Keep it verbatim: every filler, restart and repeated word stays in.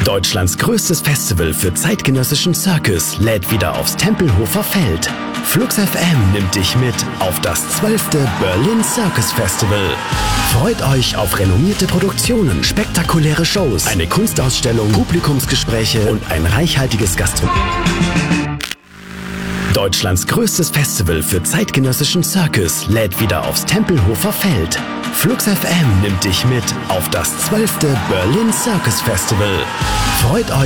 Deutschlands größtes Festival für zeitgenössischen Circus lädt wieder aufs Tempelhofer Feld. Flux F M nimmt dich mit auf das zwölfte Berlin Circus Festival. Freut euch auf renommierte Produktionen, spektakuläre Shows, eine Kunstausstellung, Publikumsgespräche und ein reichhaltiges Gastronomie. Deutschlands größtes Festival für zeitgenössischen Circus lädt wieder aufs Tempelhofer Feld. Flux F M nimmt dich mit auf das zwölfte Berlin Circus Festival. Freut euch